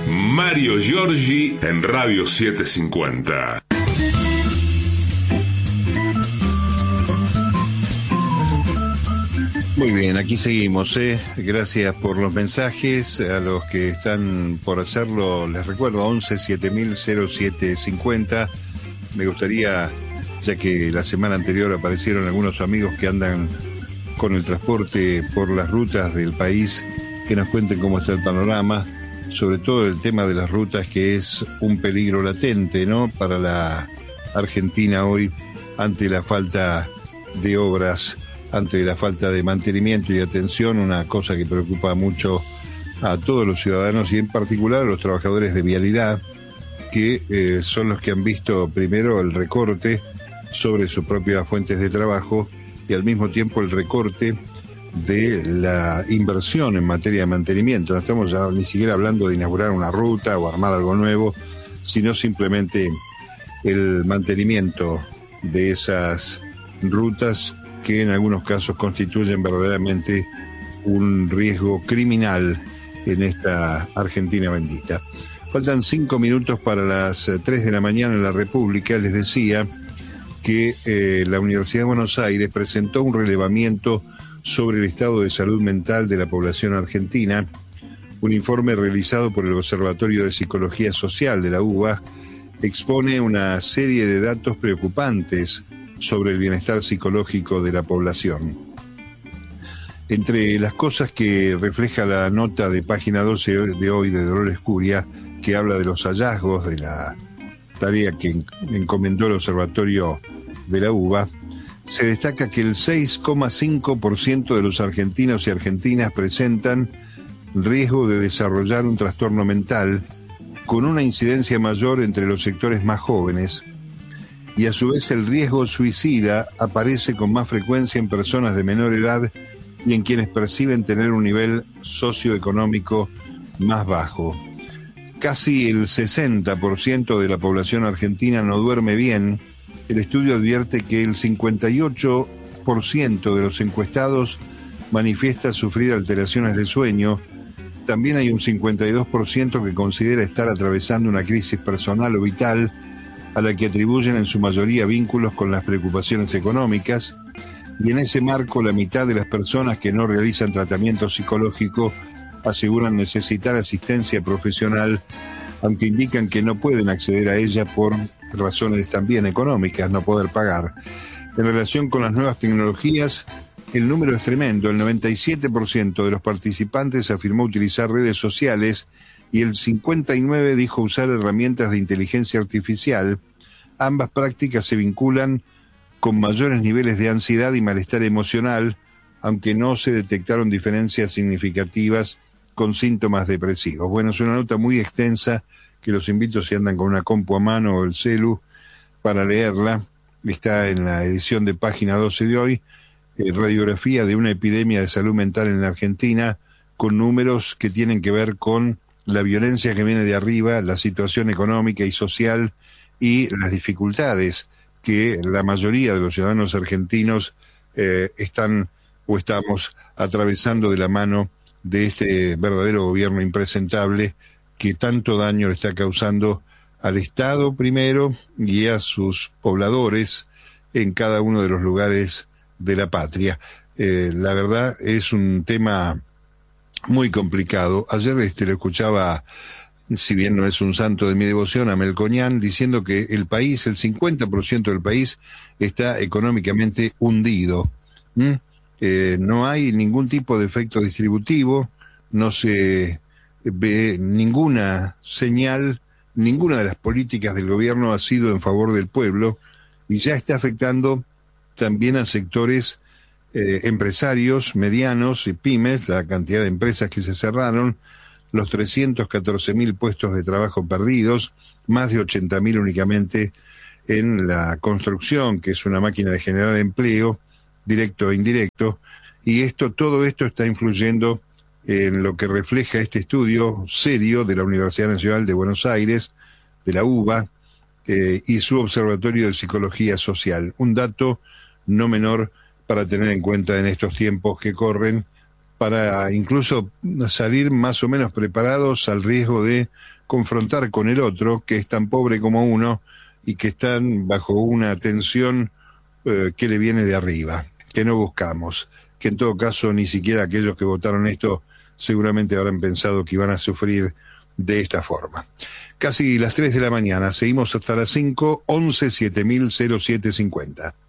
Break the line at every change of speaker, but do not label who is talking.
Mario Giorgi en Radio 750.
Muy bien, aquí seguimos, Gracias por los mensajes. A los que están por hacerlo, les recuerdo, 11 7000 0750. Me gustaría, ya que la semana anterior aparecieron algunos amigos que andan con el transporte por las rutas del país, que nos cuenten cómo está el panorama, sobre todo el tema de las rutas, que es un peligro latente, ¿no?, para la Argentina hoy, ante la falta de obras, ante la falta de mantenimiento y atención, una cosa que preocupa mucho a todos los ciudadanos y en particular a los trabajadores de vialidad, que son los que han visto primero el recorte sobre sus propias fuentes de trabajo y al mismo tiempo el recorte de la inversión en materia de mantenimiento. No estamos ya ni siquiera hablando de inaugurar una ruta o armar algo nuevo, sino simplemente el mantenimiento de esas rutas, que en algunos casos constituyen verdaderamente un riesgo criminal en esta Argentina bendita. Faltan 5 minutos para las 3 de la mañana en la República. Les decía que la Universidad de Buenos Aires presentó un relevamiento sobre el estado de salud mental de la población argentina, un informe realizado por el Observatorio de Psicología Social de la UBA expone una serie de datos preocupantes sobre el bienestar psicológico de la población. Entre las cosas que refleja la nota de página 12 de hoy de Dolores Curia, que habla de los hallazgos de la tarea que encomendó el Observatorio de la UBA, se destaca que el 6,5% de los argentinos y argentinas presentan riesgo de desarrollar un trastorno mental, con una incidencia mayor entre los sectores más jóvenes, y a su vez el riesgo suicida aparece con más frecuencia en personas de menor edad y en quienes perciben tener un nivel socioeconómico más bajo. Casi el 60% de la población argentina no duerme bien. El estudio advierte que el 58% de los encuestados manifiesta sufrir alteraciones de sueño. También hay un 52% que considera estar atravesando una crisis personal o vital, a la que atribuyen en su mayoría vínculos con las preocupaciones económicas, y en ese marco la mitad de las personas que no realizan tratamiento psicológico aseguran necesitar asistencia profesional, aunque indican que no pueden acceder a ella por razones también económicas, no poder pagar. En relación con las nuevas tecnologías, el número es tremendo. El 97% de los participantes afirmó utilizar redes sociales y el 59% dijo usar herramientas de inteligencia artificial. Ambas prácticas se vinculan con mayores niveles de ansiedad y malestar emocional, aunque no se detectaron diferencias significativas con síntomas depresivos. Bueno, es una nota muy extensa que los invito, si andan con una compu a mano o el celu, para leerla. Está en la edición de página 12 de hoy, radiografía de una epidemia de salud mental en la Argentina, con números que tienen que ver con la violencia que viene de arriba, la situación económica y social y las dificultades que la mayoría de los ciudadanos argentinos están o estamos atravesando de la mano de este verdadero gobierno impresentable que tanto daño le está causando al Estado primero y a sus pobladores en cada uno de los lugares de la patria. La verdad es un tema muy complicado. Ayer lo escuchaba, si bien no es un santo de mi devoción, a Melconian, diciendo que el país, el 50% del país, está económicamente hundido. No hay ningún tipo de efecto distributivo, no se ve ninguna señal, ninguna de las políticas del gobierno ha sido en favor del pueblo y ya está afectando también a sectores empresarios medianos y pymes, la cantidad de empresas que se cerraron, los 314.000 puestos de trabajo perdidos, más de 80.000 únicamente en la construcción, que es una máquina de generar empleo, directo e indirecto, y todo esto está influyendo en lo que refleja este estudio serio de la Universidad Nacional de Buenos Aires, de la UBA, y su Observatorio de Psicología Social. Un dato no menor para tener en cuenta en estos tiempos que corren, para incluso salir más o menos preparados al riesgo de confrontar con el otro, que es tan pobre como uno y que están bajo una tensión que le viene de arriba, que no buscamos, que en todo caso ni siquiera aquellos que votaron esto seguramente habrán pensado que iban a sufrir de esta forma. Casi las 3 de la mañana, seguimos hasta las 5, 11 7000 0750.